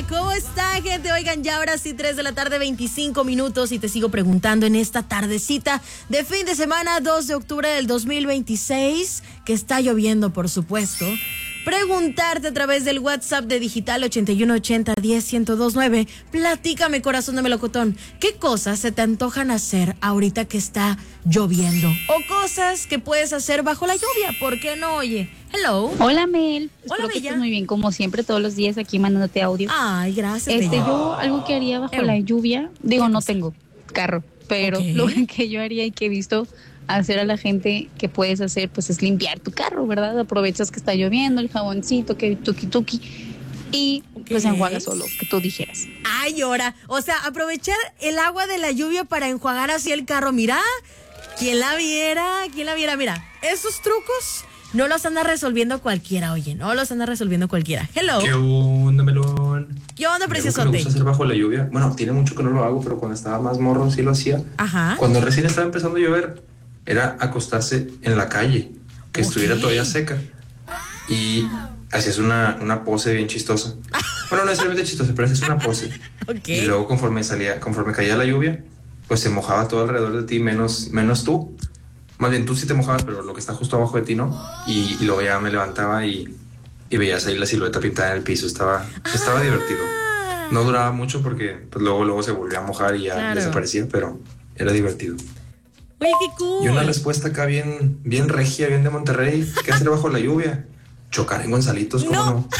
¿Cómo está, gente? Oigan, ya ahora sí, 3 de la tarde, 25 minutos, y te sigo preguntando en esta tardecita de fin de semana, 2 de octubre del 2026, que está lloviendo, por supuesto. Preguntarte a través del WhatsApp de Digital 8180-10-1029. Platícame, corazón de melocotón, ¿qué cosas se te antojan hacer ahorita que está lloviendo? O cosas que puedes hacer bajo la lluvia, ¿por qué no? Oye, hello. Hola, Mel. Hola, Espero que bella. estés muy bien, como siempre, todos los días aquí mandándote audio. Ay, gracias. bella. Yo algo que haría bajo la lluvia, no tengo carro, pero Ok. lo que yo haría y que he visto hacer a la gente que puedes hacer, pues es limpiar tu carro, ¿verdad? Aprovechas que está lloviendo, el jaboncito, que tuki y pues Ok. enjuagas solo, que tú dijeras. Ay, ahora, o sea, aprovechar el agua de la lluvia para enjuagar así el carro. Mira, ¿quién la viera? Mira, esos trucos no los anda resolviendo cualquiera, oye, no los anda resolviendo cualquiera. Hello. ¿Qué onda, melón? ¿Qué onda, Algo que me preciosote? gusta hacer bajo la lluvia. Bueno, tiene mucho que no lo hago, pero cuando estaba más morro sí lo hacía. Ajá. Cuando recién estaba empezando a llover, era acostarse en la calle, que estuviera todavía seca. Y hacías una pose bien chistosa. Bueno, no necesariamente chistosa, pero hacías una pose. Ok. Y luego conforme caía la lluvia, pues se mojaba todo alrededor de ti, menos tú. Más bien tú sí te mojabas, pero lo que está justo abajo de ti, ¿no? Y luego ya me levantaba y veías ahí la silueta pintada en el piso. Estaba divertido. No duraba mucho porque pues, luego se volvía a mojar y ya Claro. desaparecía, pero era divertido. Oye, qué cool. Y una respuesta acá bien regia, bien de Monterrey. ¿Qué hacer bajo la lluvia? Chocar en Gonzalitos, ¿cómo no?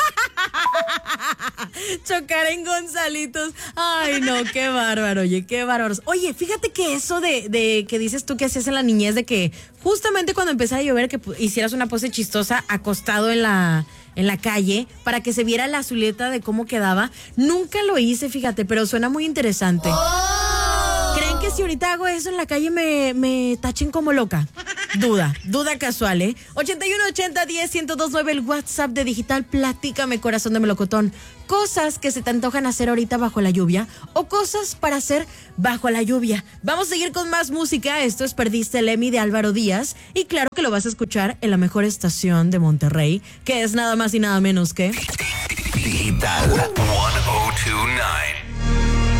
Chocar en Gonzalitos. Ay, no, qué bárbaro, oye, qué bárbaros. Oye, fíjate que eso de que dices tú que hacías en la niñez, de que justamente cuando empezara a llover, que hicieras una pose chistosa acostado en la calle para que se viera la silueta de cómo quedaba. Nunca lo hice, fíjate, pero suena muy interesante. ¿Creen que si ahorita hago eso en la calle me tachen como loca? Duda casual, ¿eh? 8180-10-1029, el WhatsApp de Digital. Platícame, corazón de melocotón. Cosas que se te antojan hacer ahorita bajo la lluvia o cosas para hacer bajo la lluvia. Vamos a seguir con más música. Esto es Perdiste el Emmy de Álvaro Díaz. Y claro que lo vas a escuchar en la mejor estación de Monterrey, que es nada más y nada menos que Digital 101.